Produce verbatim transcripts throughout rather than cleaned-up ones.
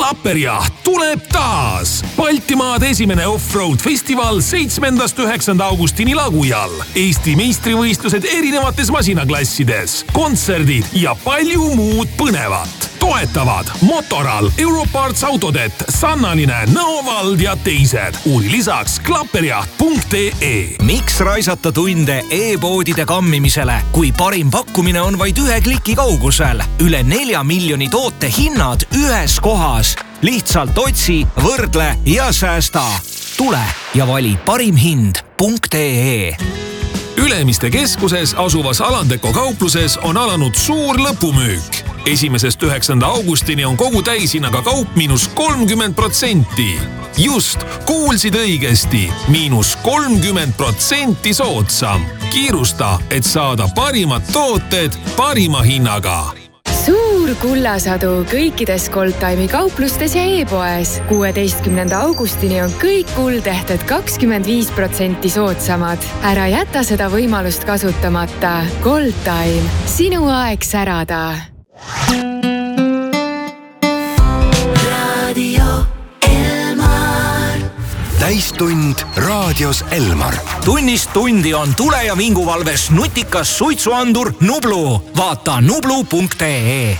Klapperjaht tuleb taas. Baltimaade esimene off-road festival seitsmendast üheksanda augustini Lagujal. Eesti meistrivõistlused erinevates masinaklassides, kontserdid ja palju muud põnevat. Toetavad Motoral, Europarts Autodet, Sannaline, Nõovald ja teised. Uuri lisaks klapperjaht punkt ee. Miks raisata tunde e-poodide kammimisele, kui parim pakkumine on vaid ühe kliki kaugusel? Üle nelja miljoni toote hinnad ühes kohas. Lihtsalt otsi, võrdle ja säästa. Tule ja vali parim hind punkt ee. Ülemiste keskuses asuvas Alandeko kaupluses on alanud suur lõpumüük. Esimesest üheksanda augustini on kogu täishinnaga kaup miinus kolmkümmend protsenti. Just, kuulsid õigesti, miinus kolmkümmend protsenti soodsam. Kiirusta, et saada parimad tooted parima hinnaga. Suur kullasadu kõikides Goldtime'i kauplustes ja e-poes. kuueteistkümnenda augustini on kõik kuldehted kakskümmend viis protsenti soodsamad. Ära jäta seda võimalust kasutamata. Goldtime, sinu aeg särada. Radio Elmar. Täistund raadios Elmar. Tunnist tundi on tule- ja vinguvalves nutikas suitsuandur Nublu. Vaata nublu punkt ee.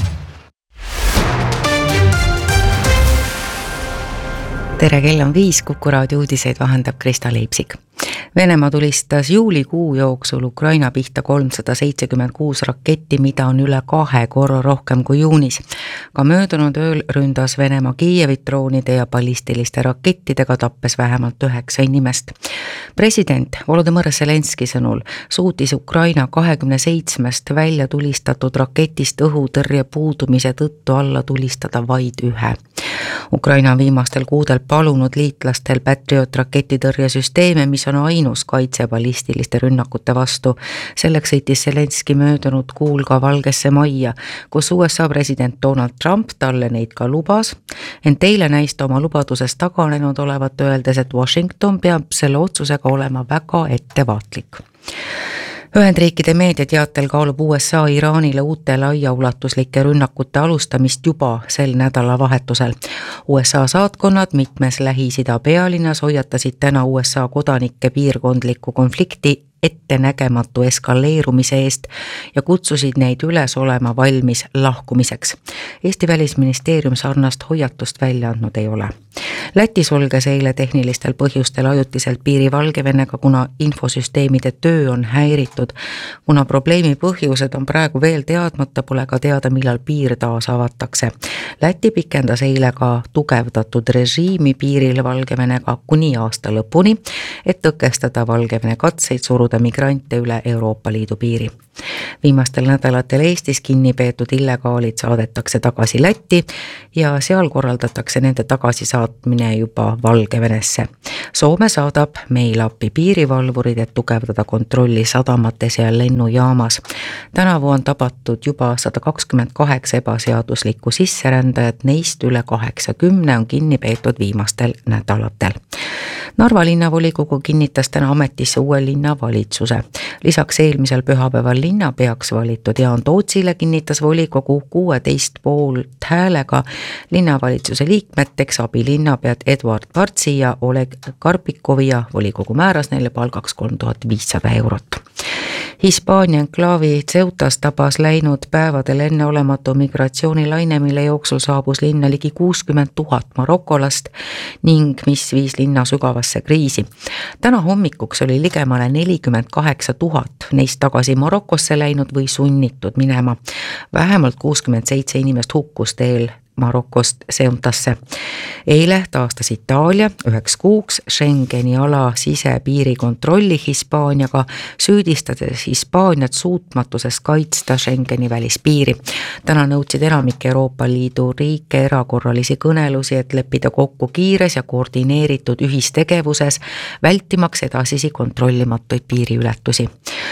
Tere, kell on viis, Kuku raadio uudiseid vahendab Krista Leipsik. Venemaa tulistas juulikuu jooksul Ukraina pihta kolmsada seitsekümmend kuus raketti, mida on üle kahe korra rohkem kui juunis. Ka möödunud ööl ründas Venemaa Kiievit droonide ja ballistiliste rakettidega, tappes vähemalt üheksa inimest. President Volodõmõr Zelenski sõnul suutis Ukraina kahekümne seitsmest välja tulistatud raketist õhutõrje puudumise tõttu alla tulistada vaid ühe. Ukraina on viimastel kuudel palunud liitlastel Patriot raketitõrjesüsteeme, mis on ainus kaitse ballistiliste rünnakute vastu. Selleks sõitis Zelenski möödunud kuul ka Valgesse Majja, kus U S A president Donald Trump talle neid ka lubas. Ent teile näist oma lubadusest taganenud olevat öeldes, et Washington peab selle otsusega olema väga ettevaatlik. Ühendriikide meediateatel kaalub U S A Iraanile uute laiaulatuslike rünnakute alustamist juba sel nädalavahetusel. U S A saatkonnad mitmes Lähis-Ida pealinnas hoiatasid täna U S A kodanike piirkondliku konflikti ettenägematu eskaleerumise eest ja kutsusid neid üles olema valmis lahkumiseks. Eesti välisministeerium sarnast hoiatust välja andnud ei ole. Läti sulges eile tehnilistel põhjustel ajutiselt piiri Valgevenega, kuna infosüsteemide töö on häiritud. Kuna probleemi põhjused on praegu veel teadmata, pole ka teada, millal piir taas avatakse. Läti pikendas eile ka tugevdatud režiimi piiril Valgevenega kuni aasta lõpuni, et tõkestada Valgevene katseid suruda migrante üle Euroopa Liidu piiri. Viimastel nädalatel Eestis kinni peetud illegaalid saadetakse tagasi Lätti ja seal korraldatakse nende tagasisaatmine juba Valgevenesse. Soome saadab meil appi piirivalvurid, et tugevdada kontrolli sadamates ja lennujaamas. Tänavu on tabatud juba sada kakskümmend kaheksa ebaseaduslikku sisserändajat, neist üle kaheksakümne on kinni peetud viimastel nädalatel. Narva linnavolikogu kinnitas täna ametisse uue linnavalitsuse. Lisaks eelmisel pühapäeval linnapeaks valitud Jaan Tootsile kinnitas volikogu kuueteist poolt häälega linnavalitsuse liikmeteks abilinnapead Edward Partsi ja Oleg Karpikovi ja volikogu määras neile palgaks kolm tuhat viissada eurot. Hispaania enklaavi Ceutas tabas läinud päevadel enneolematu migratsioonilaine, mille jooksul saabus linna ligi kuuskümmend tuhat marokolast ning mis viis linna sügavasse kriisi. Täna hommikuks oli ligemale nelikümmend kaheksa tuhat neist tagasi Marokosse läinud või sunnitud minema. Vähemalt kuuskümmend seitse inimest hukkus teel Marokost Ceutasse. Eile taastas Itaalia üheks kuuks Schengeni ala sisepiiri kontrolli Hispaaniaga, süüdistades Hispaaniat suutmatuses kaitsta Schengeni välispiiri. Täna nõudsid enamik Euroopa Liidu riike erakorralisi kõnelusi, et leppida kokku kiires ja koordineeritud ühistegevuses, vältimaks edasisi kontrollimatuid piiriületusi.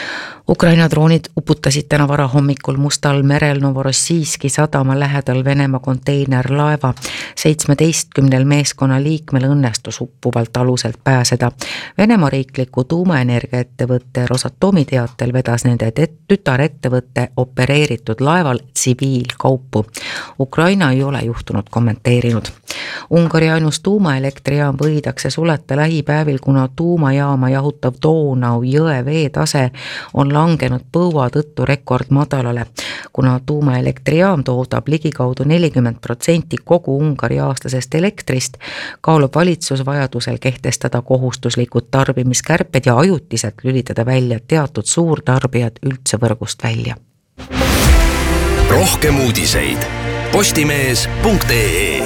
Ukraina droonid uputasid täna varahommikul Mustal merel Novorossijski sadama lähedal Venemaa konteinerlaeva. seitsmeteistkümnel meeskonna liikmel õnnestus uppuvalt aluselt pääseda. Venemaa riikliku tuumaenergiaettevõtte Rosatomi teatel vedas nende tütarettevõtte opereeritud laeval tsiviilkaupu. Ukraina ei ole juhtunud kommenteerinud. Ungari ainus tuumaelektrijaam võidakse suleta lähipäevil, kuna tuumajaama jahutav Donau jõe veetase on langenud põua tõttu rekordmadalale. Kuna tuumaelektrijaam toodab ligikaudu nelikümmend protsenti kogu Ungari aastasest elektrist, kaalub valitsus vajadusel kehtestada kohustuslikud tarbimiskärped ja ajutiselt lülitada välja teatud suurtarbijad üldse võrgust välja. Rohkem uudiseid postimees punkt ee.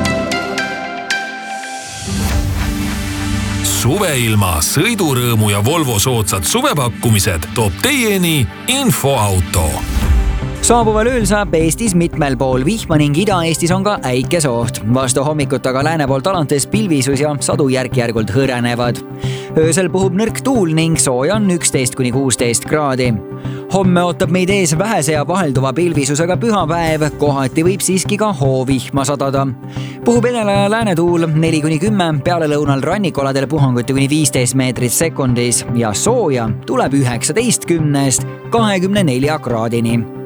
Suveilma, sõidurõõmu ja Volvo soodsad suvepakkumised toob teieni Infoauto. Saabuval ööl saab Eestis mitmel pool vihma ning Ida-Eestis on ka äikesoht. Vastu hommikut aga lääne poolt alantes pilvisus ja sadu järk-järgult hõrenevad. Öösel puhub nõrk tuul ning sooja on üksteist kuni kuusteist kraadi. Homme ootab meid ees vähese ja vahelduva pilvisusega pühapäev, kohati võib siiski ka hoovihma sadada. Puhub enelaja läänetuul neli kuni kümme, peale lõunal rannikoladel puhanguti kuni viisteist meetrit sekundis ja sooja tuleb üheksateistkümnest kahekümne nelja kraadini.